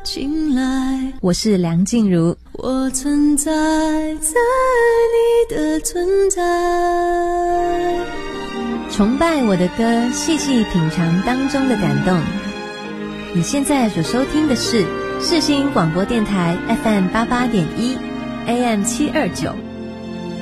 进来， 我是梁静茹， 我存在在你的存在。 崇拜我的歌，细细品尝当中的感动。你现在所收听的是世新广播电台 FM 88.1 AM 729